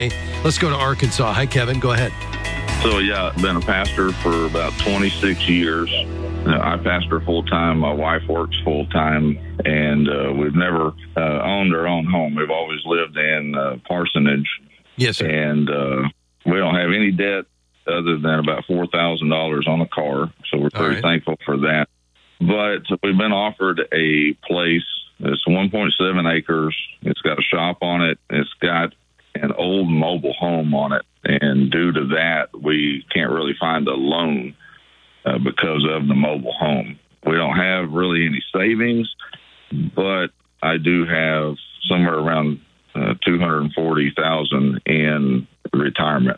Let's go to Arkansas. Hi, Kevin. Go ahead. So, I've been a pastor for about 26 years. I pastor full-time. My wife works full-time, and we've never owned our own home. We've always lived in parsonage. Yes, sir. And we don't have any debt other than about $4,000 on a car, so we're pretty thankful for that. But we've been offered a place. It's 1.7 acres. It's got a shop on it. It's got an old mobile home on it. And due to that, we can't really find a loan because of the mobile home. We don't have really any savings, but I do have somewhere around $240,000 in retirement.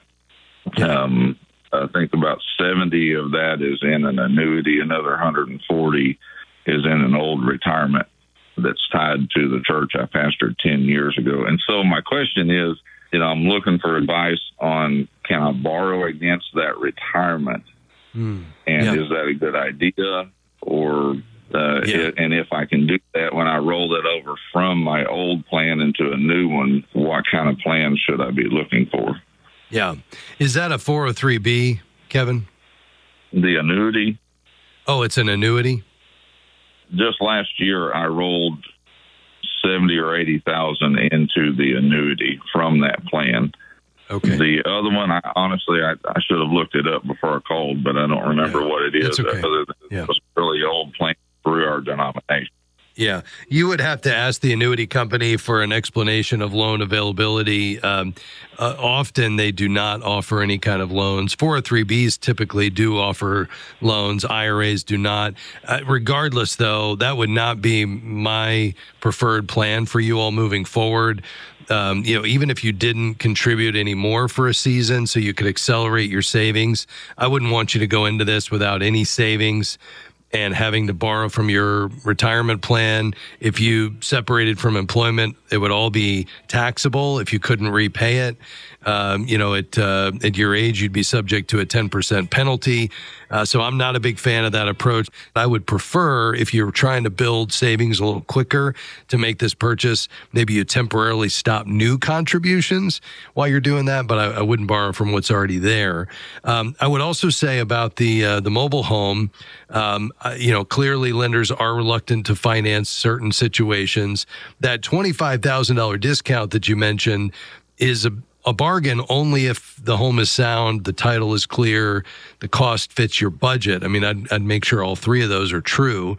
I think about 70 of that is in an annuity. Another 140 is in an old retirement that's tied to the church I pastored 10 years ago. And so my question is, I'm looking for advice on, can I borrow against that retirement? And is that a good idea? Or, and if I can do that, when I roll it over from my old plan into a new one, what kind of plan should I be looking for? Yeah. Is that a 403B, Kevin? The annuity? Oh, it's an annuity? Just last year, I rolled 70 or 80,000 into the annuity from that plan. Okay. The other one, I should have looked it up before I called, but I don't remember what it is. Okay. Other than it was a really old plan through our denomination. Yeah, you would have to ask the annuity company for an explanation of loan availability. Often they do not offer any kind of loans. 403Bs typically do offer loans. IRAs do not. Regardless, though, that would not be my preferred plan for you all moving forward. Even if you didn't contribute any more for a season so you could accelerate your savings, I wouldn't want you to go into this without any savings and having to borrow from your retirement plan. If you separated from employment, it would all be taxable if you couldn't repay it. At your age, you'd be subject to a 10% penalty. So I'm not a big fan of that approach. I would prefer, if you're trying to build savings a little quicker to make this purchase, maybe you temporarily stop new contributions while you're doing that, but I wouldn't borrow from what's already there. I would also say about the mobile home, clearly lenders are reluctant to finance certain situations. That $25,000 discount that you mentioned is a bargain only if the home is sound, the title is clear, the cost fits your budget. I mean, I'd make sure all three of those are true.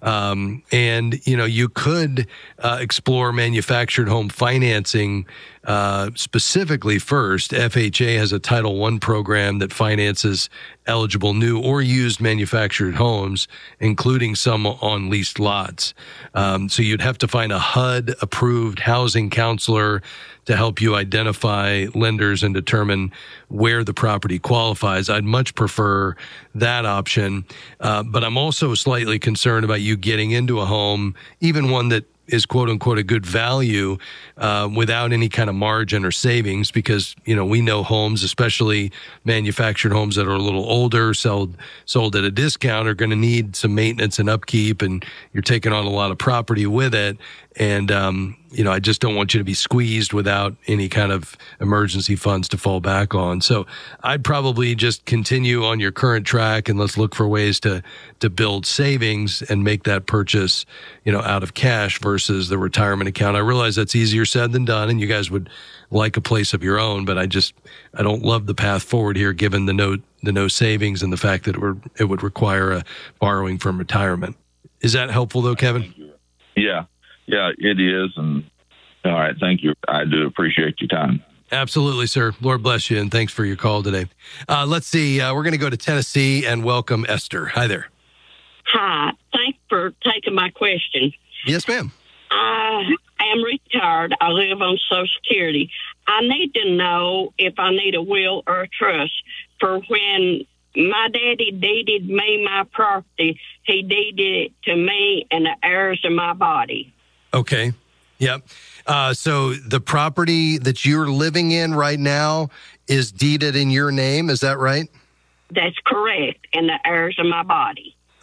You could explore manufactured home financing specifically first. FHA has a Title I program that finances eligible new or used manufactured homes, including some on leased lots. So you'd have to find a HUD-approved housing counselor to help you identify lenders and determine where the property qualifies. I'd much prefer that option. But I'm also slightly concerned about you getting into a home, even one that is quote unquote a good value, without any kind of margin or savings, because, we know homes, especially manufactured homes that are a little older, sold at a discount, are going to need some maintenance and upkeep, and you're taking on a lot of property with it. And, I just don't want you to be squeezed without any kind of emergency funds to fall back on. So I'd probably just continue on your current track, and let's look for ways to build savings and make that purchase, out of cash versus the retirement account. I realize that's easier said than done, and you guys would like a place of your own, but I don't love the path forward here, given the no savings and the fact that it would require a borrowing from retirement. Is that helpful though, Kevin? Yeah, it is. And all right, thank you. I do appreciate your time. Absolutely, sir. Lord bless you, and thanks for your call today. Let's see. We're going to go to Tennessee and welcome Esther. Hi there. Hi. Thanks for taking my question. Yes, ma'am. I am retired. I live on Social Security. I need to know if I need a will or a trust for when my daddy deeded me my property. He deeded it to me and the heirs of my body. Okay. Yep. So the property that you're living in right now is deeded in your name. Is that right? That's correct. And the heirs of my body.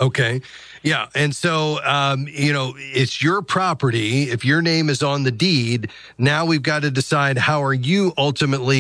Okay. Yeah. And so, it's your property. If your name is on the deed, now we've got to decide how are you ultimately